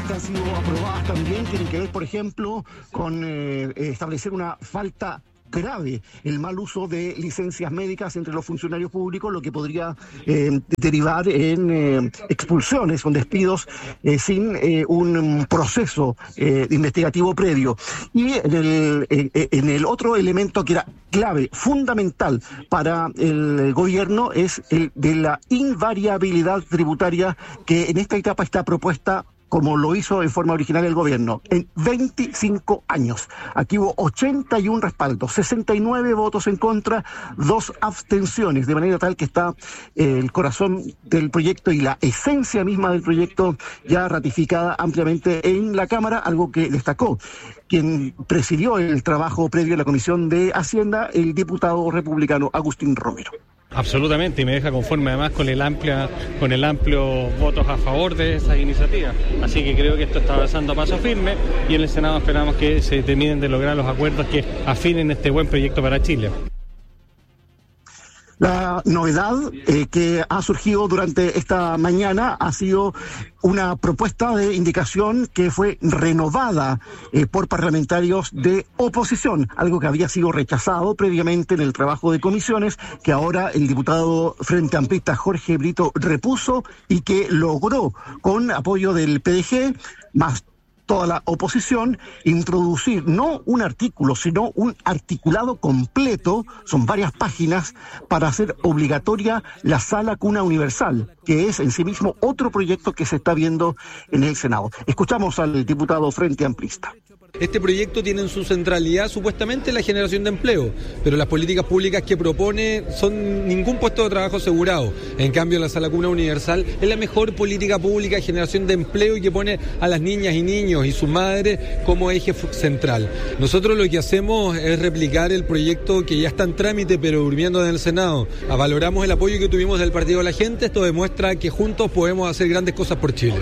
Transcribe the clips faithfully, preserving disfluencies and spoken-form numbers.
que han sido aprobadas también tienen que ver, por ejemplo, con eh, establecer una falta grave, el mal uso de licencias médicas entre los funcionarios públicos, lo que podría eh, derivar en eh, expulsiones o despidos eh, sin eh, un proceso eh, investigativo previo. Y en el, eh, en el otro elemento que era clave, fundamental para el gobierno, es el de la invariabilidad tributaria, que en esta etapa está propuesta como lo hizo en forma original el gobierno, en veinticinco años. Aquí hubo ochenta y uno respaldos, sesenta y nueve votos en contra, dos abstenciones, de manera tal que está eh, el corazón del proyecto y la esencia misma del proyecto ya ratificada ampliamente en la Cámara, algo que destacó quien presidió el trabajo previo a la Comisión de Hacienda, el diputado republicano Agustín Romero. Absolutamente, y me deja conforme además con el amplia, con el amplio votos a favor de esas iniciativas. Así que creo que esto está avanzando a paso firme y en el Senado esperamos que se terminen de lograr los acuerdos que afinen este buen proyecto para Chile. La novedad eh, que ha surgido durante esta mañana ha sido una propuesta de indicación que fue renovada eh, por parlamentarios de oposición, algo que había sido rechazado previamente en el trabajo de comisiones, que ahora el diputado Frente Amplista Jorge Brito repuso y que logró, con apoyo del P D G, más toda la oposición, introducir no un artículo, sino un articulado completo, son varias páginas, para hacer obligatoria la sala cuna universal, que es en sí mismo otro proyecto que se está viendo en el Senado. Escuchamos al diputado Frente Amplista. Este proyecto tiene en su centralidad supuestamente la generación de empleo, pero las políticas públicas que propone son ningún puesto de trabajo asegurado. En cambio, la sala cuna universal es la mejor política pública de generación de empleo y que pone a las niñas y niños y sus madres como eje central. Nosotros lo que hacemos es replicar el proyecto que ya está en trámite pero durmiendo en el Senado. Valoramos el apoyo que tuvimos del Partido de la Gente. Esto demuestra que juntos podemos hacer grandes cosas por Chile.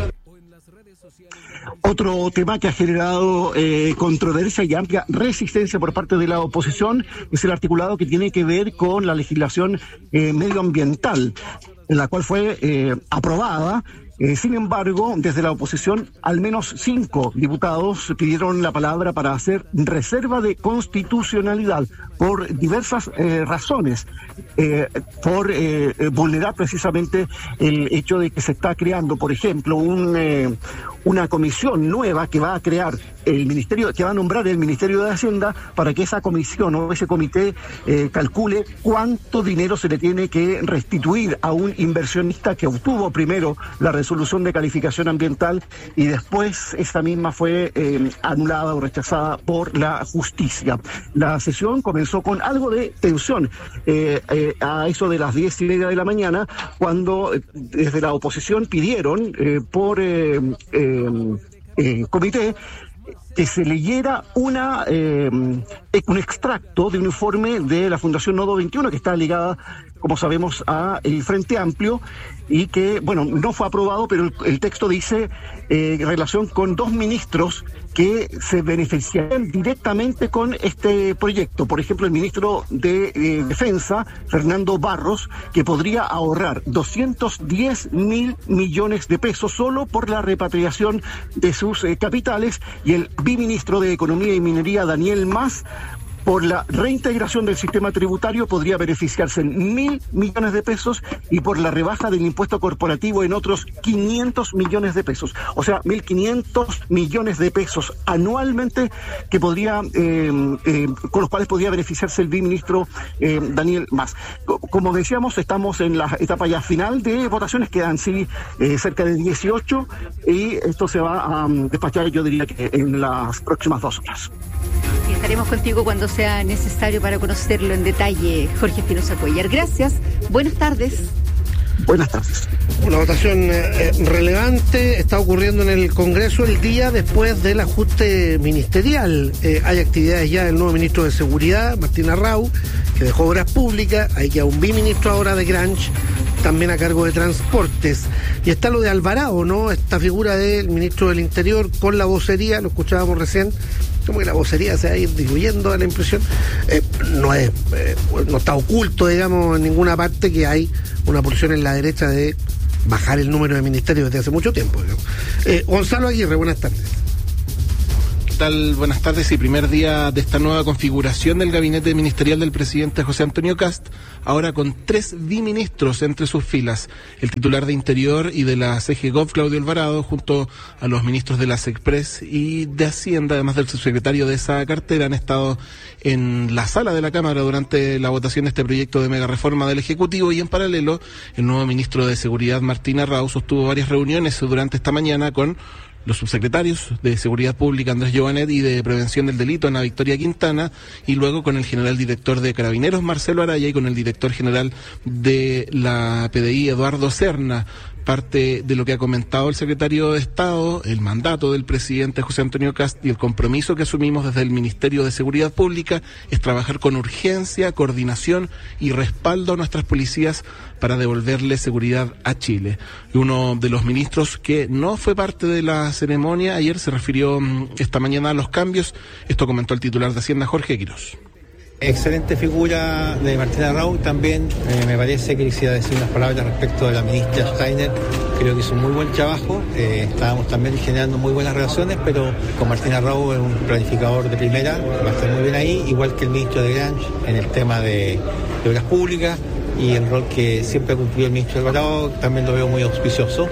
Otro tema que ha generado eh, controversia y amplia resistencia por parte de la oposición es el articulado que tiene que ver con la legislación eh, medioambiental, en la cual fue eh, aprobada. Eh, sin embargo, desde la oposición, al menos cinco diputados pidieron la palabra para hacer reserva de constitucionalidad por diversas eh, razones, eh, por eh, vulnerar precisamente el hecho de que se está creando, por ejemplo, un, eh, una comisión nueva que va a crear el ministerio, que va a nombrar el Ministerio de Hacienda, para que esa comisión o ese comité eh, calcule cuánto dinero se le tiene que restituir a un inversionista que obtuvo primero la resolución de calificación ambiental y después esta misma fue eh, anulada o rechazada por la justicia. La sesión comenzó con algo de tensión eh, eh, a eso de las diez y media de la mañana, cuando eh, desde la oposición pidieron eh, por eh, eh, eh, comité que se leyera una eh, un extracto de un informe de la Fundación Nodo veintiuno, que está ligada, como sabemos, a el Frente Amplio, y que, bueno, no fue aprobado, pero el, el texto dice eh, en relación con dos ministros que se beneficiarían directamente con este proyecto. Por ejemplo, el ministro de eh, Defensa, Fernando Barros, que podría ahorrar doscientos diez mil millones de pesos solo por la repatriación de sus eh, capitales, y el biministro de Economía y Minería, Daniel Mas, por la reintegración del sistema tributario podría beneficiarse en mil millones de pesos, y por la rebaja del impuesto corporativo en otros quinientos millones de pesos. O sea, mil quinientos millones de pesos anualmente que podría, eh, eh, con los cuales podría beneficiarse el biministro eh, Daniel Mas. Como decíamos, estamos en la etapa ya final de votaciones, quedan sí eh, cerca de dieciocho, y esto se va a um, despachar, yo diría que en las próximas dos horas. Y estaremos contigo cuando sea necesario para conocerlo en detalle, Jorge Espinosa Cuéllar. Gracias, buenas tardes. Buenas tardes. Una votación eh, relevante está ocurriendo en el Congreso el día después del ajuste ministerial. Eh, hay actividades ya del nuevo ministro de Seguridad, Martín Arrau, que dejó Obras Públicas. Hay ya un biministro ahora de Granch, también a cargo de Transportes. Y está lo de Alvarado, ¿no? Esta figura del ministro del Interior con la vocería, lo escuchábamos recién, como que la vocería se va a ir diluyendo, a la impresión. Eh, no es, eh, no está oculto, digamos, en ninguna parte que hay una porción en la derecha de bajar el número de ministerios desde hace mucho tiempo. Eh, Gonzalo Aguirre, buenas tardes. ¿Qué tal? Buenas tardes. Y primer día de esta nueva configuración del gabinete ministerial del presidente José Antonio Kast, ahora con tres biministros entre sus filas. El titular de Interior y de la C G Gov, Claudio Alvarado, junto a los ministros de la SECPRES y de Hacienda, además del subsecretario de esa cartera, han estado en la sala de la Cámara durante la votación de este proyecto de mega reforma del Ejecutivo, y en paralelo el nuevo ministro de Seguridad, Martín Arrau, sostuvo varias reuniones durante esta mañana con los subsecretarios de Seguridad Pública, Andrés Giovanet, y de Prevención del Delito, Ana Victoria Quintana, y luego con el general director de Carabineros, Marcelo Araya, y con el director general de la P D I, Eduardo Serna. Parte de lo que ha comentado el secretario de Estado, el mandato del presidente José Antonio Kast y el compromiso que asumimos desde el Ministerio de Seguridad Pública es trabajar con urgencia, coordinación y respaldo a nuestras policías para devolverle seguridad a Chile. Y uno de los ministros que no fue parte de la ceremonia ayer se refirió esta mañana a los cambios. Esto comentó el titular de Hacienda, Jorge Quirós. Excelente figura de Martín Arrau. También eh, me parece que quisiera decir unas palabras respecto de la ministra Steiner. Creo que hizo un muy buen trabajo. Eh, estábamos también generando muy buenas relaciones, pero con Martín Arrau es un planificador de primera, va a estar muy bien ahí, igual que el ministro de Grange en el tema de, de obras públicas, y el rol que siempre ha cumplido el ministro Alvarado también lo veo muy auspicioso.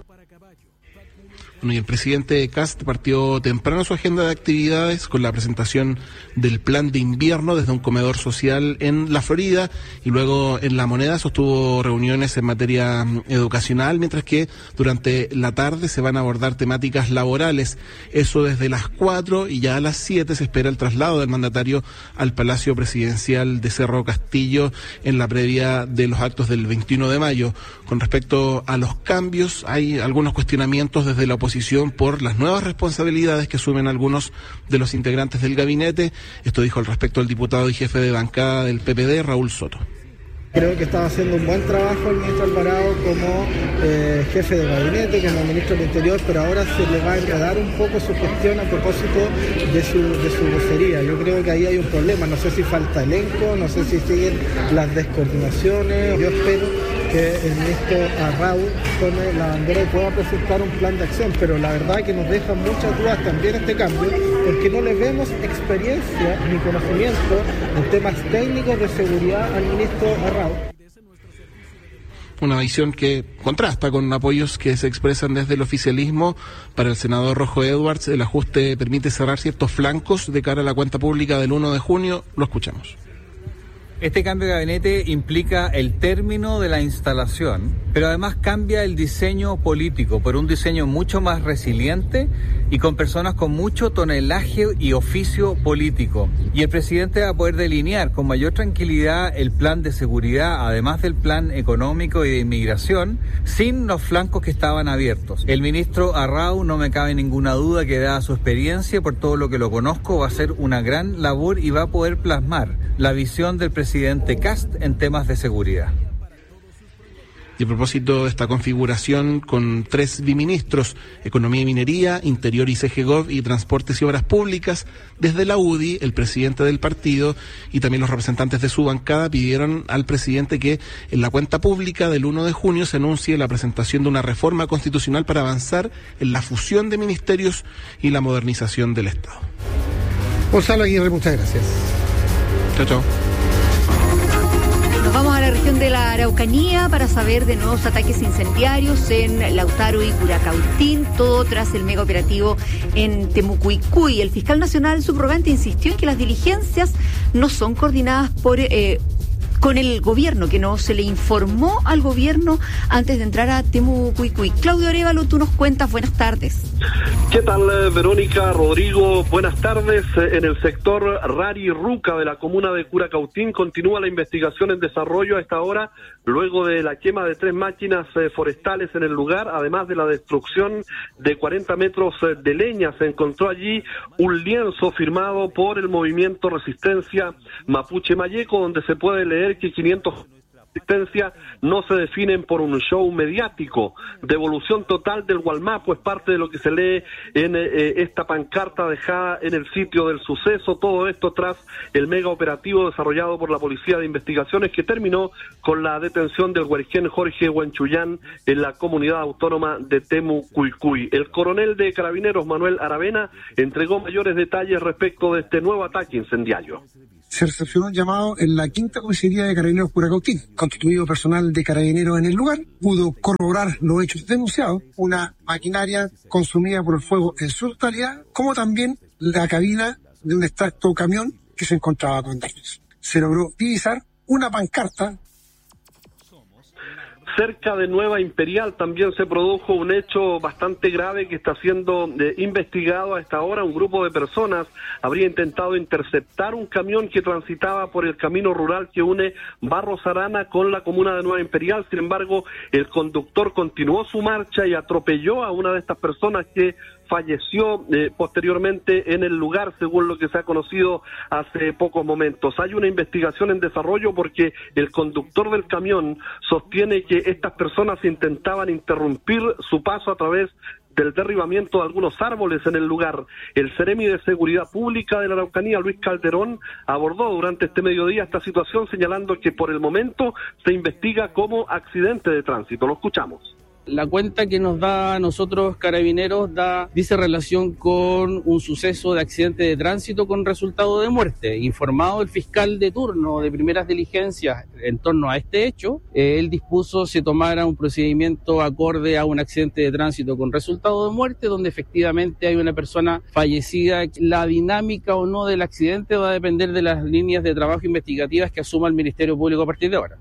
Bueno, y el presidente Kast partió temprano su agenda de actividades con la presentación del plan de invierno desde un comedor social en la Florida, y luego en La Moneda sostuvo reuniones en materia educacional, mientras que durante la tarde se van a abordar temáticas laborales. Eso desde las cuatro, y ya a las siete se espera el traslado del mandatario al Palacio Presidencial de Cerro Castillo en la previa de los actos del veintiuno de mayo. Con respecto a los cambios, hay algunos cuestionamientos desde la oposición por las nuevas responsabilidades que asumen algunos de los integrantes del gabinete. Esto dijo al respecto el diputado y jefe de bancada del P P D, Raúl Soto. Creo que estaba haciendo un buen trabajo el ministro Alvarado como eh, jefe de gabinete, como ministro del Interior, pero ahora se le va a enredar un poco su gestión a propósito de su, de su vocería. Yo creo que ahí hay un problema, no sé si falta elenco, no sé si siguen las descoordinaciones. Yo espero que el ministro Arrau tome la bandera y pueda presentar un plan de acción, pero la verdad que nos deja muchas dudas también este cambio, porque no le vemos experiencia ni conocimiento en temas técnicos de seguridad al ministro Arrau. Una visión que contrasta con apoyos que se expresan desde el oficialismo. Para el senador Rojo Edwards, el ajuste permite cerrar ciertos flancos de cara a la cuenta pública del uno de junio. Lo escuchamos. Este cambio de gabinete implica el término de la instalación, pero además cambia el diseño político por un diseño mucho más resiliente y con personas con mucho tonelaje y oficio político. Y el presidente va a poder delinear con mayor tranquilidad el plan de seguridad, además del plan económico y de inmigración, sin los flancos que estaban abiertos. El ministro Arrau, no me cabe ninguna duda que dada su experiencia, por todo lo que lo conozco, va a hacer una gran labor y va a poder plasmar la visión del presidente Kast en temas de seguridad. Y a propósito de esta configuración con tres biministros, Economía y Minería, Interior y C G Gov, y Transportes y Obras Públicas, desde la U D I, el presidente del partido y también los representantes de su bancada pidieron al presidente que en la cuenta pública del uno de junio se anuncie la presentación de una reforma constitucional para avanzar en la fusión de ministerios y la modernización del Estado. Gonzalo Aguirre, muchas gracias. Chao, chao. Nos vamos a la región de la Araucanía para saber de nuevos ataques incendiarios en Lautaro y Curacautín, todo tras el mega operativo en Temucuicuy. El fiscal nacional subrogante insistió en que las diligencias no son coordinadas por eh, con el gobierno, que no se le informó al gobierno antes de entrar a Temucuicuy. Claudio Arévalo, tú nos cuentas, buenas tardes. ¿Qué tal, Verónica, Rodrigo? Buenas tardes. En el sector Rari Ruca de la comuna de Curacautín continúa la investigación en desarrollo a esta hora, luego de la quema de tres máquinas forestales en el lugar, además de la destrucción de cuarenta metros de leña. Se encontró allí un lienzo firmado por el movimiento Resistencia Mapuche Mayeco, donde se puede leer que quinientos asistencia no se definen por un show mediático. Devolución total del Gualmapo es parte de lo que se lee en eh, esta pancarta dejada en el sitio del suceso. Todo esto tras el mega operativo desarrollado por la Policía de Investigaciones que terminó con la detención del huarjén Jorge Huanchuyán en la comunidad autónoma de Temucuicui. El coronel de Carabineros, Manuel Aravena, entregó mayores detalles respecto de este nuevo ataque incendiario. Se recepcionó un llamado en la quinta comisaría de Carabineros Curacautín, constituido personal de Carabineros en el lugar, pudo corroborar los hechos denunciados, una maquinaria consumida por el fuego en su totalidad, como también la cabina de un extracto camión que se encontraba con daños. Se logró divisar una pancarta. Cerca de Nueva Imperial también se produjo un hecho bastante grave que está siendo eh, investigado a esta hora. Un grupo de personas habría intentado interceptar un camión que transitaba por el camino rural que une Barros Arana con la comuna de Nueva Imperial. Sin embargo, el conductor continuó su marcha y atropelló a una de estas personas que falleció eh, posteriormente en el lugar, según lo que se ha conocido hace pocos momentos. Hay una investigación en desarrollo porque el conductor del camión sostiene que estas personas intentaban interrumpir su paso a través del derribamiento de algunos árboles en el lugar. El Seremi de Seguridad Pública de la Araucanía, Luis Calderón, abordó durante este mediodía esta situación, señalando que por el momento se investiga como accidente de tránsito. Lo escuchamos. La cuenta que nos da a nosotros Carabineros da, dice relación con un suceso de accidente de tránsito con resultado de muerte. Informado el fiscal de turno de primeras diligencias en torno a este hecho, eh, él dispuso se tomara un procedimiento acorde a un accidente de tránsito con resultado de muerte, donde efectivamente hay una persona fallecida. La dinámica o no del accidente va a depender de las líneas de trabajo investigativas que asuma el Ministerio Público a partir de ahora.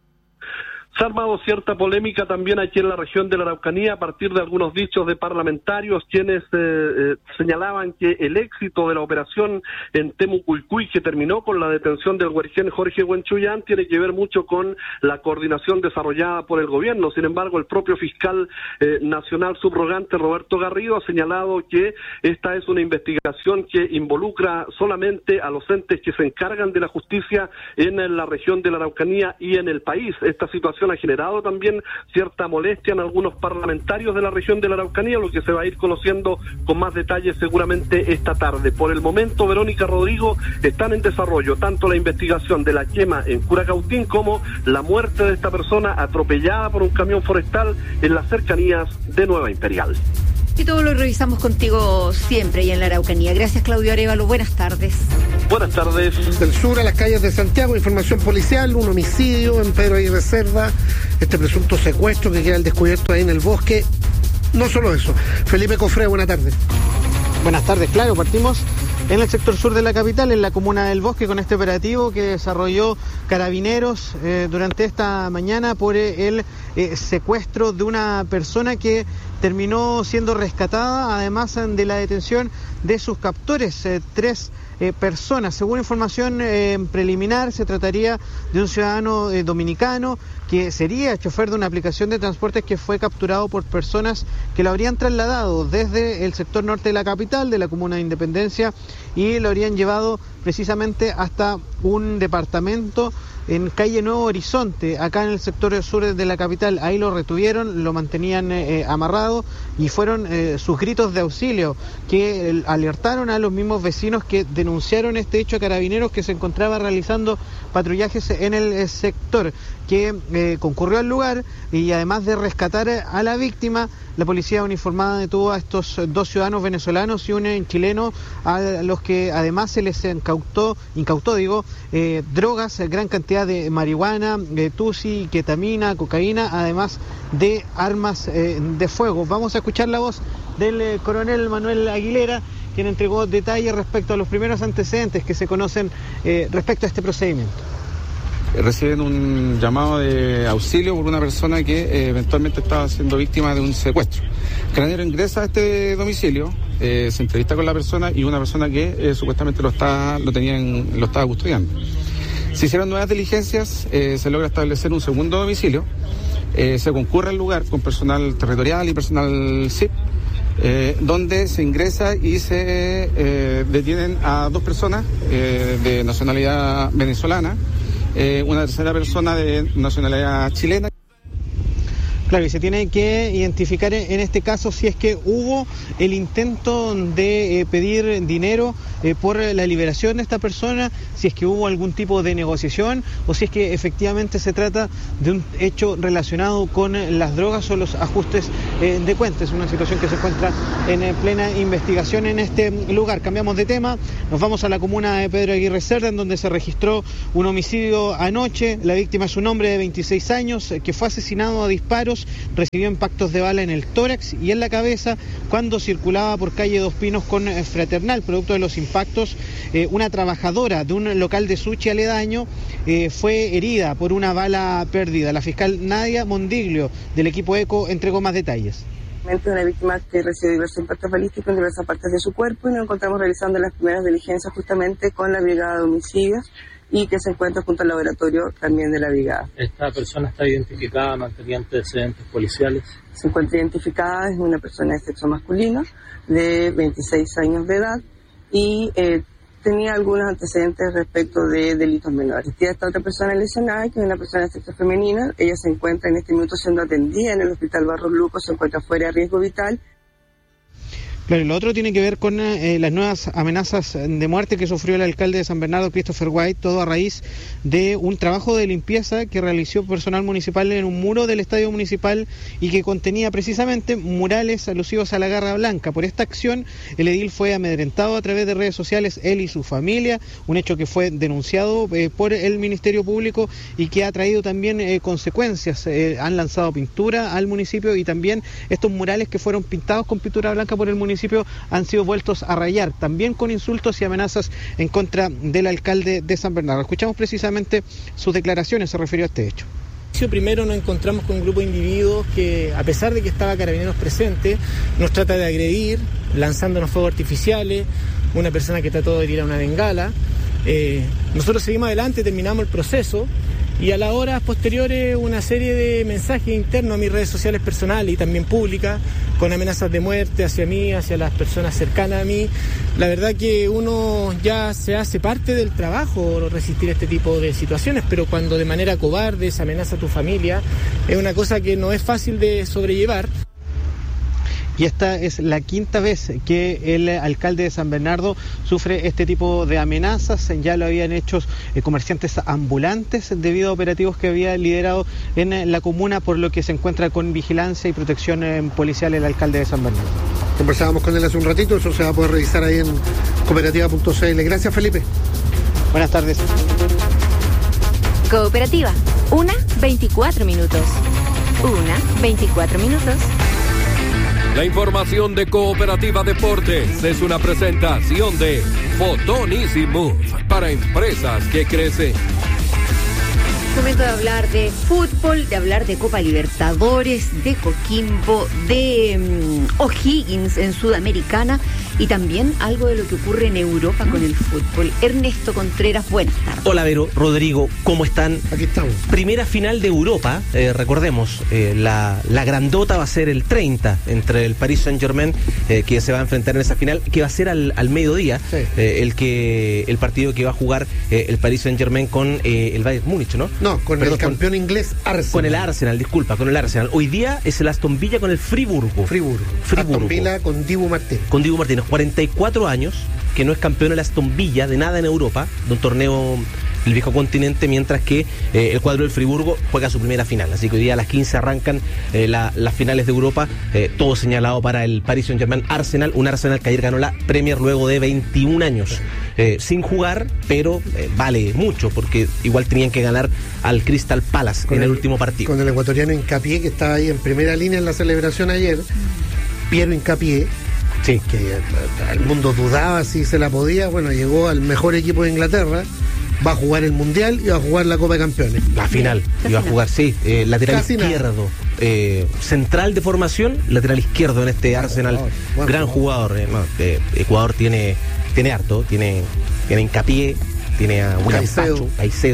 Se ha armado cierta polémica también aquí en la región de la Araucanía a partir de algunos dichos de parlamentarios quienes eh, eh, señalaban que el éxito de la operación en Temucuicui, que terminó con la detención del huarjén Jorge Huanchuyán, tiene que ver mucho con la coordinación desarrollada por el gobierno. Sin embargo, el propio fiscal eh, nacional subrogante Roberto Garrido ha señalado que esta es una investigación que involucra solamente a los entes que se encargan de la justicia en la región de la Araucanía y en el país. Esta situación ha generado también cierta molestia en algunos parlamentarios de la región de la Araucanía, lo que se va a ir conociendo con más detalles seguramente esta tarde. Por el momento, Verónica, Rodrigo, están en desarrollo tanto la investigación de la quema en Curacautín como la muerte de esta persona atropellada por un camión forestal en las cercanías de Nueva Imperial. Y todo lo revisamos contigo siempre y en la Araucanía. Gracias, Claudio Arévalo. Buenas tardes. Buenas tardes. Del sur a las calles de Santiago, información policial, un homicidio en Pedro Aguirre Cerda, este presunto secuestro que queda al descubierto ahí en el bosque. No solo eso. Felipe Cofré, buenas tardes. Buenas tardes, claro, partimos en el sector sur de la capital, en la comuna del Bosque, con este operativo que desarrolló Carabineros eh, durante esta mañana por el eh, secuestro de una persona que terminó siendo rescatada, además de la detención de sus captores, eh, tres eh, personas. Según información eh, preliminar, se trataría de un ciudadano eh, dominicano que sería chofer de una aplicación de transportes que fue capturado por personas que lo habrían trasladado desde el sector norte de la capital, de la comuna de Independencia, y lo habrían llevado precisamente hasta un departamento en calle Nuevo Horizonte, acá en el sector sur de la capital. Ahí lo retuvieron, lo mantenían eh, amarrado, y fueron eh, sus gritos de auxilio que eh, alertaron a los mismos vecinos que denunciaron este hecho a Carabineros, que se encontraba realizando patrullajes en el eh, sector, que eh, concurrió al lugar, y además de rescatar a la víctima, la policía uniformada detuvo a estos dos ciudadanos venezolanos y un chileno, a los que además se les incautó, incautó digo, eh, drogas, gran cantidad de marihuana, eh, tusi, ketamina, cocaína, además de armas eh, de fuego. Vamos a escuchar la voz del eh, coronel Manuel Aguilera, quien entregó detalles respecto a los primeros antecedentes que se conocen eh, respecto a este procedimiento. Reciben un llamado de auxilio por una persona que eh, eventualmente estaba siendo víctima de un secuestro. Carabineros ingresa a este domicilio, eh, se entrevista con la persona y una persona que eh, supuestamente lo está, lo tenían, lo estaba custodiando. Se hicieron nuevas diligencias, eh, se logra establecer un segundo domicilio, eh, se concurre al lugar con personal territorial y personal S I P, eh, donde se ingresa y se eh, detienen a dos personas eh, de nacionalidad venezolana, eh, una tercera persona de nacionalidad chilena. Claro, y se tiene que identificar en este caso si es que hubo el intento de eh, pedir dinero eh, por la liberación de esta persona, si es que hubo algún tipo de negociación o si es que efectivamente se trata de un hecho relacionado con las drogas o los ajustes eh, de cuentas. Es una situación que se encuentra en eh, plena investigación en este lugar. Cambiamos de tema, nos vamos a la comuna de Pedro Aguirre Cerda, en donde se registró un homicidio anoche. La víctima es un hombre de veintiséis años eh, que fue asesinado a disparos. Recibió impactos de bala en el tórax y en la cabeza cuando circulaba por calle Dos Pinos con Fraternal. Producto de los impactos, eh, una trabajadora de un local de sushi aledaño eh, fue herida por una bala perdida. La fiscal Nadia Mondiglio, del equipo ECO, entregó más detalles. Una víctima que recibió diversos impactos balísticos en diversas partes de su cuerpo y nos encontramos realizando las primeras diligencias justamente con la brigada de homicidios y que se encuentra junto al laboratorio también de la brigada. ¿Esta persona está identificada, mantenía antecedentes policiales? Se encuentra identificada, es una persona de sexo masculino, de veintiséis años de edad y eh, tenía algunos antecedentes respecto de delitos menores. Tiene esta otra persona lesionada, que es una persona de sexo femenino. Ella se encuentra en este minuto siendo atendida en el Hospital Barros Luco, se encuentra fuera de riesgo vital. Claro, y lo otro tiene que ver con eh, las nuevas amenazas de muerte que sufrió el alcalde de San Bernardo, Christopher White, todo a raíz de un trabajo de limpieza que realizó personal municipal en un muro del estadio municipal y que contenía precisamente murales alusivos a la Garra Blanca. Por esta acción, el edil fue amedrentado a través de redes sociales, él y su familia, un hecho que fue denunciado eh, por el Ministerio Público y que ha traído también eh, consecuencias. Eh, han lanzado pintura al municipio y también estos murales que fueron pintados con pintura blanca por el municipio han sido vueltos a rayar, también con insultos y amenazas en contra del alcalde de San Bernardo. Escuchamos precisamente sus declaraciones, se refirió a este hecho. Primero nos encontramos con un grupo de individuos que, a pesar de que estaba Carabineros presente, nos trata de agredir, lanzándonos fuegos artificiales, una persona que trató de tirar una bengala. Eh, nosotros seguimos adelante, terminamos el proceso y a las horas posteriores una serie de mensajes internos a mis redes sociales personales y también públicas con amenazas de muerte hacia mí, hacia las personas cercanas a mí. La verdad que uno ya se hace parte del trabajo resistir este tipo de situaciones, pero cuando de manera cobarde se amenaza a tu familia es una cosa que no es fácil de sobrellevar. Y esta es la quinta vez que el alcalde de San Bernardo sufre este tipo de amenazas. Ya lo habían hecho eh, comerciantes ambulantes debido a operativos que había liderado en eh, la comuna, por lo que se encuentra con vigilancia y protección eh, policial el alcalde de San Bernardo. Conversábamos con él hace un ratito, eso se va a poder revisar ahí en cooperativa punto c l. Gracias, Felipe. Buenas tardes. Cooperativa, una veinticuatro minutos. Una veinticuatro minutos. La información de Cooperativa Deportes es una presentación de Fotón Easy Move para empresas que crecen. Momento de hablar de fútbol, de hablar de Copa Libertadores, de Coquimbo, de um, O'Higgins en Sudamericana y también algo de lo que ocurre en Europa con el fútbol. Ernesto Contreras, buenas tardes. Hola Vero, Rodrigo, ¿cómo están? Aquí estamos. Primera final de Europa, eh, recordemos, eh, la, la grandota va a ser el treinta entre el Paris Saint-Germain, eh, que se va a enfrentar en esa final, que va a ser al, al mediodía, sí. eh, el, que, el partido que va a jugar eh, el Paris Saint-Germain con eh, el Bayern Múnich, ¿no? No, con Perdón, el campeón con, inglés Arsenal. Con el Arsenal, disculpa, con el Arsenal. Hoy día es el Aston Villa con el Friburgo. Friburgo. Friburgo. Aston Villa con Dibu Martínez. Con Dibu Martínez, cuarenta y cuatro años, que no es campeón el Aston Villa de nada en Europa, de un torneo del viejo continente, mientras que eh, el cuadro del Friburgo juega su primera final. Así que hoy día a las quince arrancan eh, la, las finales de Europa, eh, todo señalado para el Paris Saint-Germain Arsenal, un Arsenal que ayer ganó la Premier luego de veintiún años, eh, sin jugar, pero eh, vale mucho, porque igual tenían que ganar al Crystal Palace con en el, el último partido. Con el ecuatoriano Hincapié, que estaba ahí en primera línea en la celebración ayer, Piero Hincapié, sí, que el mundo dudaba si se la podía, bueno, llegó al mejor equipo de Inglaterra, va a jugar el Mundial y va a jugar la Copa de Campeones. La final, iba a jugar, sí, eh, lateral Casi izquierdo, eh, central de formación, lateral izquierdo en este Arsenal, bueno, gran bueno. jugador. Eh, no, eh, Ecuador tiene, tiene harto, tiene, tiene Hincapié, tiene a William Pacho, Caicedo,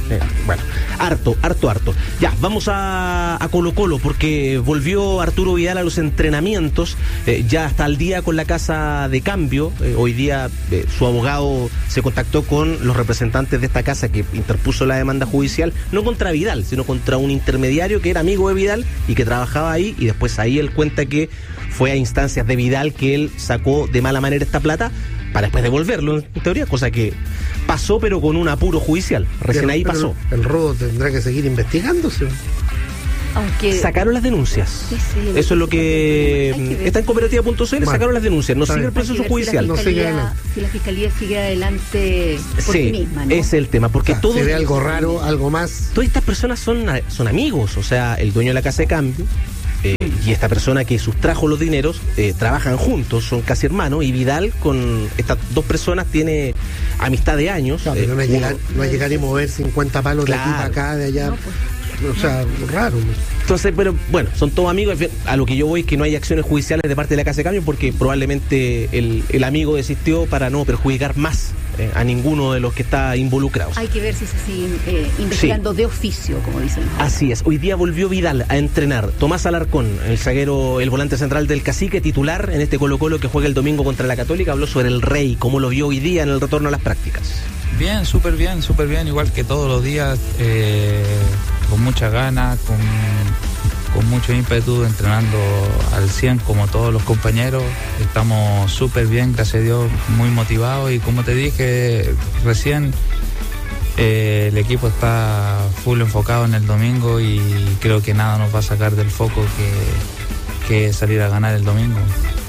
Eh, bueno, harto, harto, harto. Ya, vamos a, a Colo Colo, porque volvió Arturo Vidal a los entrenamientos, eh, ya está al día con la casa de cambio. Eh, hoy día eh, su abogado se contactó con los representantes de esta casa que interpuso la demanda judicial, no contra Vidal, sino contra un intermediario que era amigo de Vidal y que trabajaba ahí, y después ahí él cuenta que fue a instancias de Vidal que él sacó de mala manera esta plata para después devolverlo, en teoría, cosa que pasó, pero con un apuro judicial. Recién pero, ahí pero pasó. El robo tendrá que seguir investigándose. Aunque sacaron las denuncias. Sí, sí, eso es lo que, que está en cooperativa punto c l, sacaron las denuncias. No sigue el proceso judicial. Si la, no sigue sigue adelante. Si la fiscalía sigue adelante por sí, sí misma, ¿no? Ese es el tema, porque o sea, todo se ve algo raro, algo más. Todas estas personas son, son amigos, o sea, el dueño de la casa de cambio eh, y esta persona que sustrajo los dineros eh, trabajan juntos, son casi hermanos, y Vidal con estas dos personas tiene amistad de años. Claro, pero eh, no es llegar, no es llegar y mover cincuenta palos claro. de aquí para acá, de allá. No, pues. O sea, raro. Entonces, pero bueno, son todos amigos. A lo que yo voy es que no hay acciones judiciales de parte de la Casa de Cambio, porque probablemente el, el amigo desistió para no perjudicar más eh, a ninguno de los que está involucrados. Hay que ver si se sigue eh, investigando sí. de oficio, como dicen. Así es. Hoy día volvió Vidal a entrenar. Tomás Alarcón, el zaguero, el volante central del Cacique, titular en este Colo Colo que juega el domingo contra la Católica, habló sobre el Rey, cómo lo vio hoy día en el retorno a las prácticas. Bien, súper bien, súper bien, igual que todos los días, eh, con mucha ganas, con, con mucho ímpetu, entrenando al cien como todos los compañeros. Estamos súper bien, gracias a Dios, muy motivados, y como te dije recién, eh, el equipo está full enfocado en el domingo, y creo que nada nos va a sacar del foco que, que salir a ganar el domingo.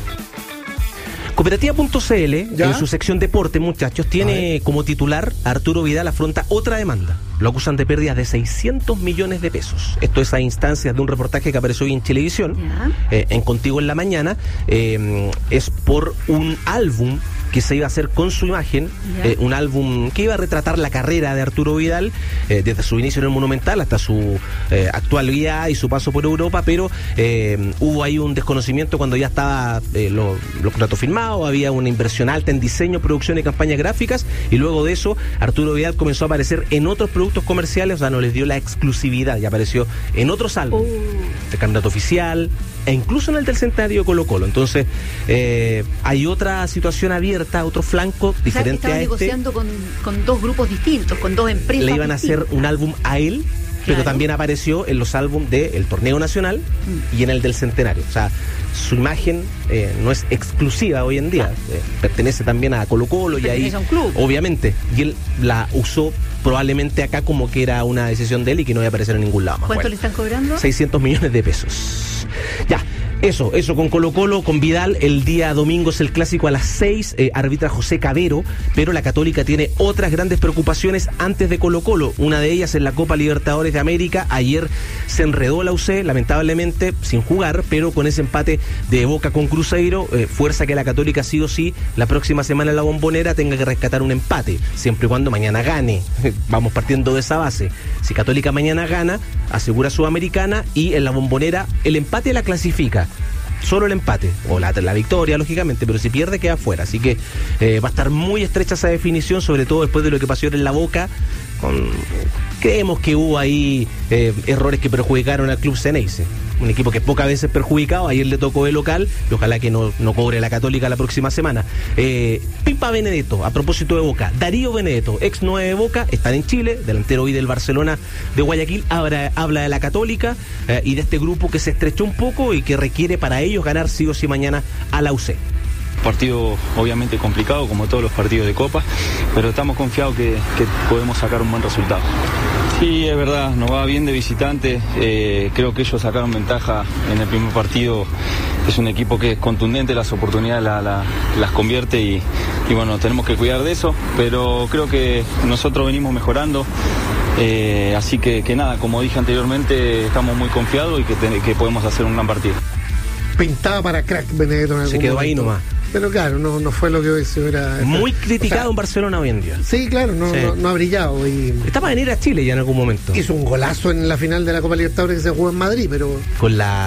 Cooperativa punto c l, en su sección deporte, muchachos, tiene como titular a Arturo Vidal, afronta otra demanda. Lo acusan de pérdidas de seiscientos millones de pesos. Esto es a instancias de un reportaje que apareció hoy en Chilevisión, eh, en Contigo en la Mañana. Eh, es por un álbum que se iba a hacer con su imagen, eh, un álbum que iba a retratar la carrera de Arturo Vidal, eh, desde su inicio en el Monumental hasta su eh, actualidad y su paso por Europa, pero eh, hubo ahí un desconocimiento cuando ya estaba eh, lo, los contratos firmados, había una inversión alta en diseño, producción y campañas gráficas, y luego de eso Arturo Vidal comenzó a aparecer en otros productos comerciales, o sea, no les dio la exclusividad, y apareció en otros álbumes, uh. de candidato oficial, e incluso en el del centenario de Colo Colo. Entonces, eh, hay otra situación abierta, otro flanco diferente, o sea, a este. Negociando con, con dos grupos distintos, con dos empresas Le iban distintas. a hacer un álbum a él, pero claro, también apareció en los álbumes del Torneo Nacional mm. y en el del Centenario. O sea, su imagen eh, no es exclusiva hoy en día, claro. eh, pertenece también a Colo Colo, y ahí, a un club. Obviamente, y él la usó probablemente acá como que era una decisión de él y que no iba a aparecer en ningún lado más. ¿Cuánto bueno, le están cobrando? seiscientos millones de pesos. Ya. Eso, eso con Colo Colo, con Vidal. El día domingo es el clásico a las seis, eh, arbitra José Cabero, pero la Católica tiene otras grandes preocupaciones antes de Colo Colo. Una de ellas en la Copa Libertadores de América. Ayer se enredó la U C, lamentablemente, sin jugar, pero con ese empate de Boca con Cruzeiro, eh, fuerza que la Católica sí o sí, la próxima semana en la Bombonera tenga que rescatar un empate, siempre y cuando mañana gane. Vamos partiendo de esa base. Si Católica mañana gana, asegura Sudamericana, y en la Bombonera el empate la clasifica. Solo el empate, o la, la victoria, lógicamente, pero si pierde queda fuera. Así que eh, va a estar muy estrecha esa definición, sobre todo después de lo que pasó en la Boca. Con, creemos que hubo ahí eh, errores que perjudicaron al club Ceneice, un equipo que pocas veces perjudicado. Ayer le tocó de local, y ojalá que no, no cobre la Católica la próxima semana. eh, Pipa Benedetto, a propósito de Boca, Darío Benedetto, ex nueve de Boca, están en Chile, delantero hoy del Barcelona de Guayaquil, habla, habla de la Católica eh, y de este grupo que se estrechó un poco y que requiere para ellos ganar sí o sí mañana a la U C. Partido obviamente complicado, como todos los partidos de Copa, pero estamos confiados que, que podemos sacar un buen resultado. Sí, es verdad, nos va bien de visitante. Eh, creo que ellos sacaron ventaja en el primer partido. Es un equipo que es contundente, las oportunidades la, la, las convierte, y, y bueno, tenemos que cuidar de eso, pero creo que nosotros venimos mejorando. Eh, así que, que nada, como dije anteriormente, estamos muy confiados y que, te, que podemos hacer un gran partido. Pintaba para crack Benedetto en algún Se quedó momento. Ahí nomás. Pero claro, no, no fue lo que se hubiera... Muy criticado, o sea, en Barcelona hoy en día. Sí, claro, no, sí. no, no ha brillado. Y está para venir a Chile ya en algún momento. Hizo un golazo en la final de la Copa Libertadores que se jugó en Madrid, pero... Con la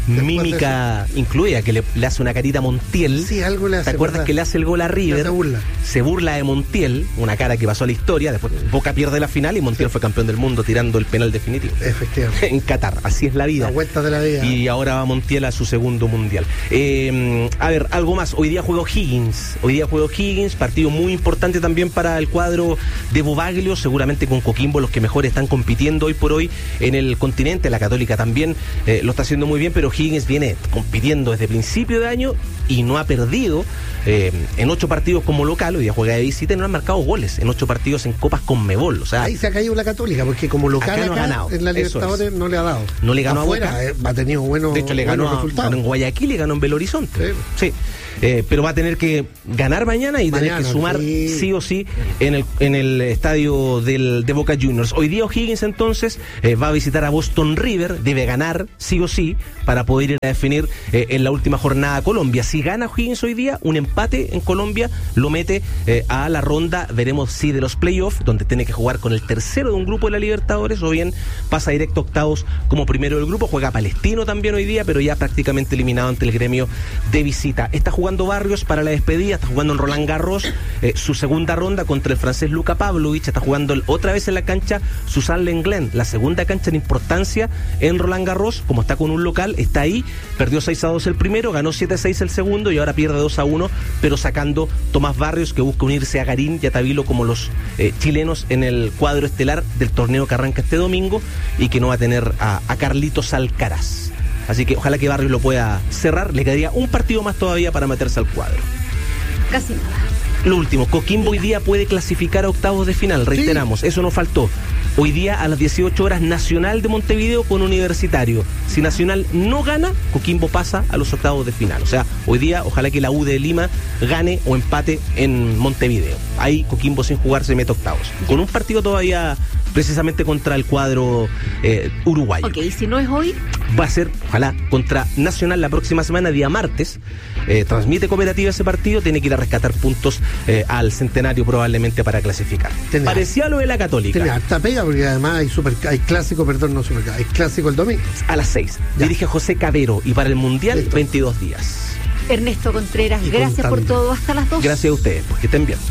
mímica incluida, que le, le hace una carita a Montiel. Sí, algo le hace. ¿Te acuerdas verdad? que le hace el gol a River? Se burla. Se burla de Montiel, una cara que pasó a la historia. Después Boca pierde la final y Montiel sí. fue campeón del mundo tirando el penal definitivo. Efectivamente. En Qatar, así es la vida. La vuelta de la vida. Y ahora va Montiel a su segundo mundial. Eh, a ver, algo más. Hoy día juega Higgins. Hoy día juega Higgins, partido muy importante también para el cuadro de Bobaglio, seguramente con Coquimbo los que mejor están compitiendo hoy por hoy en el continente. La Católica también eh, lo está haciendo muy bien, pero Higgins viene compitiendo desde principio de año y no ha perdido eh, en ocho partidos como local. Hoy día juega de visita y no han marcado goles en ocho partidos en Copas Conmebol. O sea, ahí se ha caído la Católica, porque como local acá no acá, ha ganado. En la Libertadores es. no le ha dado. No le ganó afuera, a Boca. Eh, ha tenido buenos, de hecho, le ganó, a, ganó en Guayaquil y ganó en Belo Horizonte. Sí. sí. Eh, pero va a tener que ganar mañana y mañana, tener que sumar sí, sí o sí en el, en el estadio del, de Boca Juniors. Hoy día O'Higgins entonces eh, va a visitar a Boston River, debe ganar sí o sí para poder ir a definir eh, en la última jornada a Colombia. Si gana O'Higgins hoy día, un empate en Colombia lo mete eh, a la ronda, veremos si de los playoffs, donde tiene que jugar con el tercero de un grupo de la Libertadores, o bien pasa directo a octavos como primero del grupo. Juega Palestino también hoy día, pero ya prácticamente eliminado ante el Gremio de visita. Está jugando Barrios para la despedida, está jugando en Roland Garros eh, su segunda ronda contra el francés Luka Pavlovich, está jugando otra vez en la cancha Suzanne Lenglen, la segunda cancha en importancia en Roland Garros, como está con un local, está ahí, perdió seis a dos el primero, ganó siete a seis el segundo y ahora pierde dos a uno, pero sacando Tomás Barrios, que busca unirse a Garín y a Tabilo como los eh, chilenos en el cuadro estelar del torneo que arranca este domingo y que no va a tener a, a Carlitos Alcaraz. Así que ojalá que Barrios lo pueda cerrar. Le quedaría un partido más todavía para meterse al cuadro. Casi nada. Lo último, Coquimbo hoy día puede clasificar a octavos de final, reiteramos, sí. Eso nos faltó. Hoy día a las dieciocho horas Nacional de Montevideo con Universitario. Si Nacional no gana, Coquimbo pasa a los octavos de final. O sea, hoy día ojalá que la U de Lima gane o empate en Montevideo. Ahí Coquimbo sin jugar se mete octavos. Con un partido todavía precisamente contra el cuadro eh, uruguayo. Ok, si no es hoy, va a ser, ojalá, contra Nacional la próxima semana, día martes. Eh, transmite Cooperativa ese partido, tiene que ir a rescatar puntos eh, al Centenario probablemente para clasificar. Tenía, Parecía lo de la Católica. Tiene harta pega porque además hay, super, hay clásico, perdón, no super, hay clásico el domingo. A las seis. Ya. Dirige José Cabero y para el Mundial Listo. veintidós días. Ernesto Contreras, y gracias por todo. Hasta las dos. Gracias a ustedes, pues que estén bien.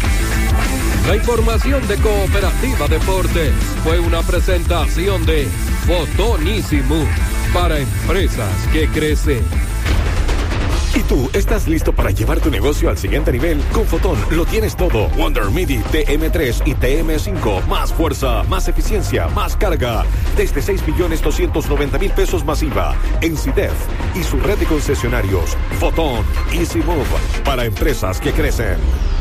La información de Cooperativa Deportes fue una presentación de Fotonísimo para empresas que crecen. ¿Y tú estás listo para llevar tu negocio al siguiente nivel? Con Fotón lo tienes todo. Wonder Midi T M tres y T M cinco. Más fuerza, más eficiencia, más carga. Desde seis millones doscientos noventa mil pesos masiva. En CIDEF y su red de concesionarios. Fotón Easy Move para empresas que crecen.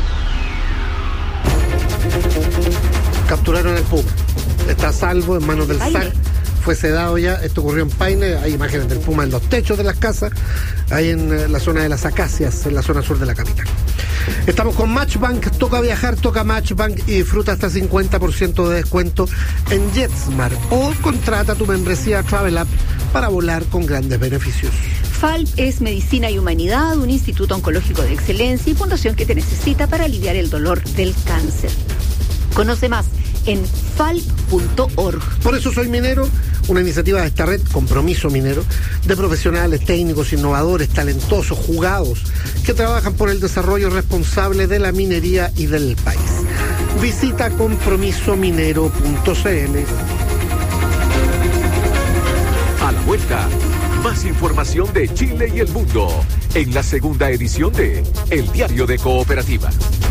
Capturaron el Puma. Está a salvo en manos del S A C. Fue sedado ya, esto ocurrió en Paine, hay imágenes del Puma en los techos de las casas, ahí en la zona de las Acacias, en la zona sur de la capital. Estamos con Matchbank, toca viajar, toca Matchbank y disfruta hasta cincuenta por ciento de descuento en JetSmart o contrata tu membresía Travel App para volar con grandes beneficios. Falp es Medicina y Humanidad, un instituto oncológico de excelencia y fundación que te necesita para aliviar el dolor del cáncer. Conoce más en falp punto org. Por eso soy minero, una iniciativa de esta red, Compromiso Minero, de profesionales, técnicos, innovadores, talentosos, jugados, que trabajan por el desarrollo responsable de la minería y del país. Visita compromiso minero punto c l. A la vuelta, más información de Chile y el mundo en la segunda edición de El Diario de Cooperativa.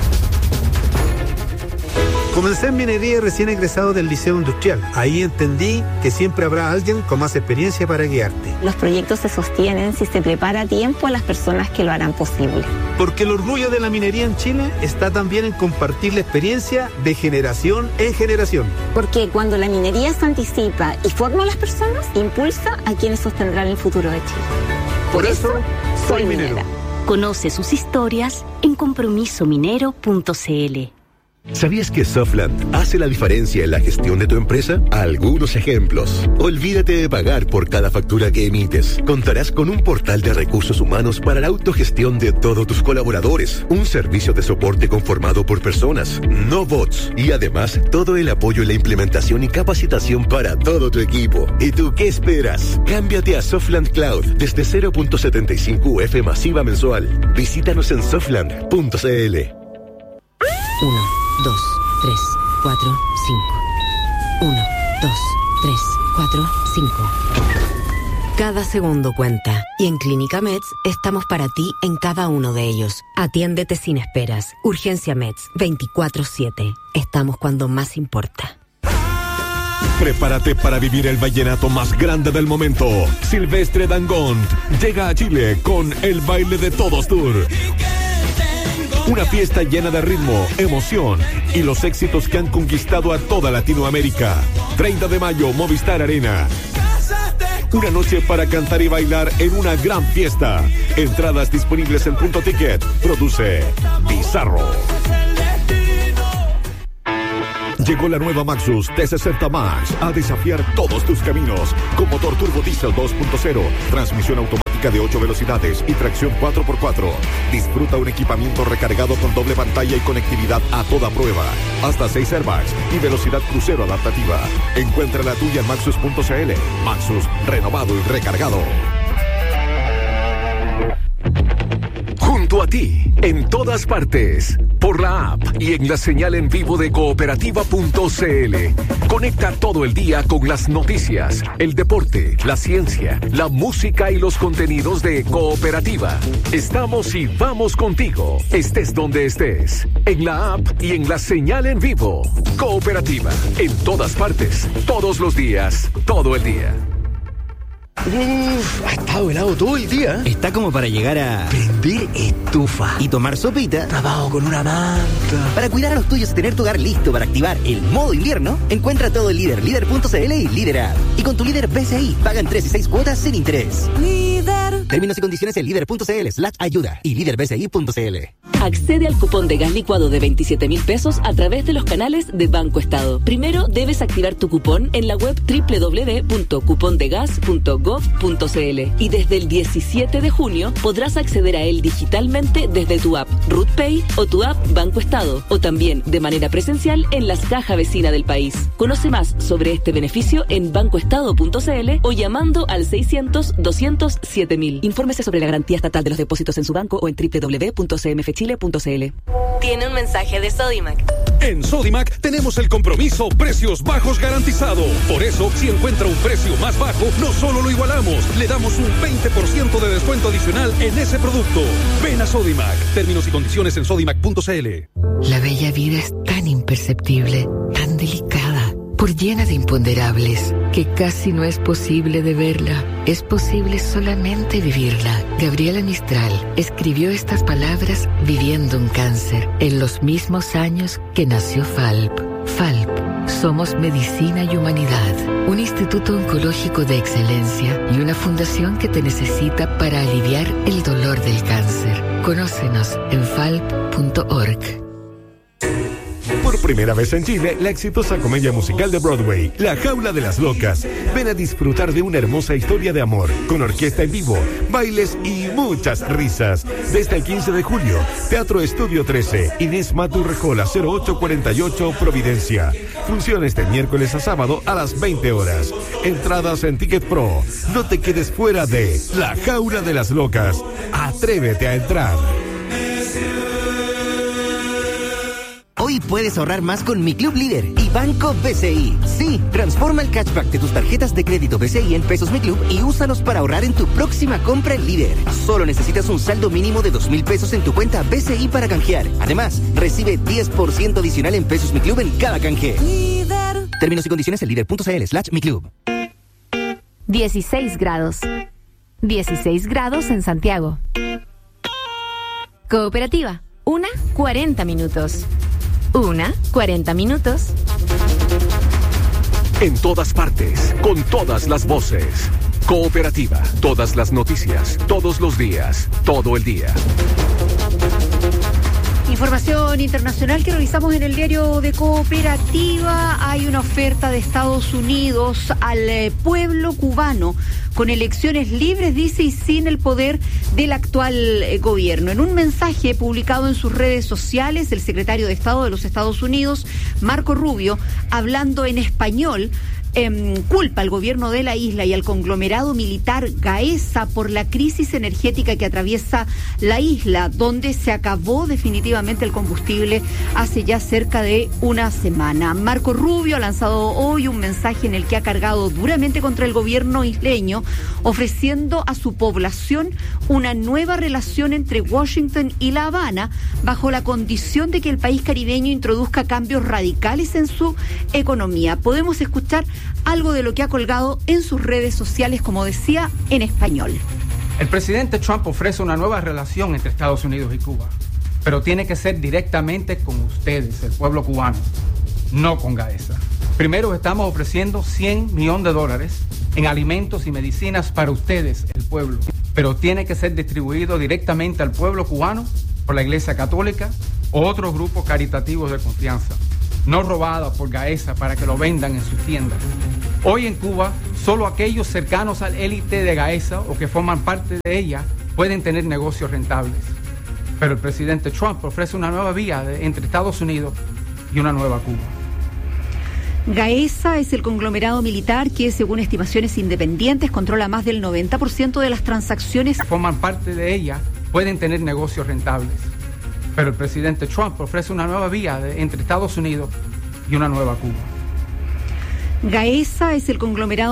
Comencé en minería y recién egresado del Liceo Industrial. Ahí entendí que siempre habrá alguien con más experiencia para guiarte. Los proyectos se sostienen si se prepara a tiempo a las personas que lo harán posible. Porque el orgullo de la minería en Chile está también en compartir la experiencia de generación en generación. Porque cuando la minería se anticipa y forma a las personas, impulsa a quienes sostendrán el futuro de Chile. Por, Por eso, eso, soy minero. Conoce sus historias en compromiso minero punto c l. ¿Sabías que Softland hace la diferencia en la gestión de tu empresa? Algunos ejemplos. Olvídate de pagar por cada factura que emites. Contarás con un portal de recursos humanos para la autogestión de todos tus colaboradores. Un servicio de soporte conformado por personas, no bots. Y además, todo el apoyo en la implementación y capacitación para todo tu equipo. ¿Y tú qué esperas? Cámbiate a Softland Cloud desde cero punto setenta y cinco U F masiva mensual. Visítanos en softland punto c l. Uno. Dos, tres, cuatro, cinco. Uno, dos, tres, cuatro, cinco. Cada segundo cuenta. Y en Clínica Meds estamos para ti en cada uno de ellos. Atiéndete sin esperas. Urgencia Meds, veinticuatro siete. Estamos cuando más importa. Prepárate para vivir el vallenato más grande del momento. Silvestre Dangond llega a Chile con el Baile de Todos Tour. Una fiesta llena de ritmo, emoción y los éxitos que han conquistado a toda Latinoamérica. treinta de mayo, Movistar Arena. Una noche para cantar y bailar en una gran fiesta. Entradas disponibles en Punto Ticket. Produce Bizarro. Llegó la nueva Maxus T sesenta Max a desafiar todos tus caminos. Con motor turbo diesel dos punto cero, transmisión automática de ocho velocidades y tracción cuatro por cuatro. Disfruta un equipamiento recargado con doble pantalla y conectividad a toda prueba. Hasta seis airbags y velocidad crucero adaptativa. Encuentra la tuya en maxus punto c l. Maxus, renovado y recargado. Junto a ti, en todas partes, por la app y en la señal en vivo de cooperativa punto c l. Conecta todo el día con las noticias, el deporte, la ciencia, la música y los contenidos de Cooperativa. Estamos y vamos contigo, estés donde estés, en la app y en la señal en vivo. Cooperativa, en todas partes, todos los días, todo el día. Uf, ha estado helado todo el día. Está como para llegar a prender estufa y tomar sopita tapado con una manta. Para cuidar a los tuyos y tener tu hogar listo para activar el modo invierno, encuentra todo el Líder, líder punto c l y Líder App. Y con tu Líder B C I, pagan tres y seis cuotas sin interés. Líder. Términos y condiciones en líder punto c l slash ayuda y líder b c i punto c l. Accede al cupón de gas licuado de veintisiete mil pesos a través de los canales de Banco Estado. Primero debes activar tu cupón en la web doble u doble u doble u punto cupón de gas punto gov punto c l y desde el diecisiete de junio podrás acceder a él digitalmente desde tu app RootPay o tu app Banco Estado o también de manera presencial en las cajas vecinas del país. Conoce más sobre este beneficio en bancoestado punto c l o llamando al seiscientos, doscientos, siete mil. Infórmese sobre la garantía estatal de los depósitos en su banco o en doble u doble u doble u punto c m f chile punto c l. Tiene un mensaje de Sodimac. En Sodimac tenemos el compromiso precios bajos garantizado. Por eso, si encuentra un precio más bajo, no solo lo igualamos, le damos un veinte por ciento de descuento adicional en ese producto. Ven a Sodimac. Términos y condiciones en sodimac punto c l. La bella vida es tan imperceptible, tan delicada, por llena de imponderables, que casi no es posible de verla. Es posible solamente vivirla. Gabriela Mistral escribió estas palabras viviendo un cáncer, en los mismos años que nació Falp. Falp, somos medicina y humanidad, un instituto oncológico de excelencia y una fundación que te necesita para aliviar el dolor del cáncer. Conócenos en falp punto org. Por primera vez en Chile, la exitosa comedia musical de Broadway, La Jaula de las Locas. Ven a disfrutar de una hermosa historia de amor, con orquesta en vivo, bailes y muchas risas. Desde el quince de julio, Teatro Estudio trece, Inés Maturrejola, cero ocho cuarenta y ocho, Providencia. Funciones de miércoles a sábado a las veinte horas. Entradas en Ticket Pro. No te quedes fuera de La Jaula de las Locas. Atrévete a entrar. Hoy puedes ahorrar más con Mi Club Líder y Banco B C I. Sí, transforma el cashback de tus tarjetas de crédito B C I en pesos Mi Club y úsalos para ahorrar en tu próxima compra en Líder. Solo necesitas un saldo mínimo de dos mil pesos en tu cuenta B C I para canjear. Además, recibe diez por ciento adicional en pesos Mi Club en cada canje. Líder. Términos y condiciones en líder punto c l slash Mi Club. dieciséis grados. dieciséis grados en Santiago. Cooperativa. Una, cuarenta minutos. Una, cuarenta minutos. En todas partes, con todas las voces. Cooperativa, todas las noticias, todos los días, todo el día. Información internacional que revisamos en el diario de Cooperativa. Hay una oferta de Estados Unidos al eh, pueblo cubano con elecciones libres, dice, y sin el poder del actual eh, gobierno. En un mensaje publicado en sus redes sociales, el secretario de Estado de los Estados Unidos, Marco Rubio, hablando en español, Eh, culpa al gobierno de la isla y al conglomerado militar Gaesa por la crisis energética que atraviesa la isla, donde se acabó definitivamente el combustible hace ya cerca de una semana. Marco Rubio ha lanzado hoy un mensaje en el que ha cargado duramente contra el gobierno isleño, ofreciendo a su población una nueva relación entre Washington y La Habana, bajo la condición de que el país caribeño introduzca cambios radicales en su economía. Podemos escuchar algo de lo que ha colgado en sus redes sociales, como decía, en español. El presidente Trump ofrece una nueva relación entre Estados Unidos y Cuba, pero tiene que ser directamente con ustedes, el pueblo cubano, no con Gaesa. Primero estamos ofreciendo cien millones de dólares en alimentos y medicinas para ustedes, el pueblo, pero tiene que ser distribuido directamente al pueblo cubano por la Iglesia Católica o otros grupos caritativos de confianza, no robada por Gaesa para que lo vendan en sus tiendas. Hoy en Cuba, solo aquellos cercanos al élite de Gaesa o que forman parte de ella pueden tener negocios rentables. Pero el presidente Trump ofrece una nueva vía de, entre Estados Unidos y una nueva Cuba. Gaesa es el conglomerado militar que, según estimaciones independientes, controla más del noventa por ciento de las transacciones. Forman parte de ella pueden tener negocios rentables. Pero el presidente Trump ofrece una nueva vía de, entre Estados Unidos y una nueva Cuba. Gaesa es el conglomerado